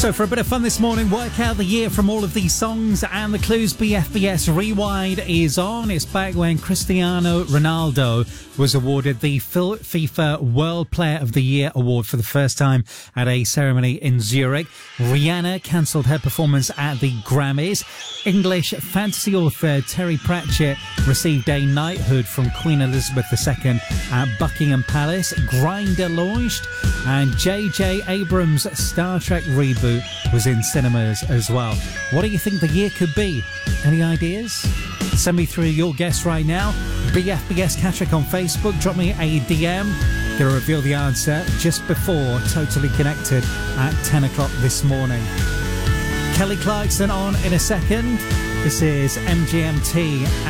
So for a bit of fun this morning, work out the year from all of these songs and the clues. BFBS Rewind is on. It's back when Cristiano Ronaldo was awarded the FIFA World Player of the Year award for the first time at a ceremony in Zurich. Rihanna cancelled her performance at the Grammys. English fantasy author Terry Pratchett received a knighthood from Queen Elizabeth II at Buckingham Palace. Grindr launched, and J.J. Abrams' Star Trek reboot was in cinemas as well. What do you think the year could be? Any ideas? Send me through your guess right now. BFBS Cattrick on Facebook. Drop me a DM. Gonna reveal the answer just before Totally Connected at 10 o'clock this morning. Kelly Clarkson on in a second. This is MGMT.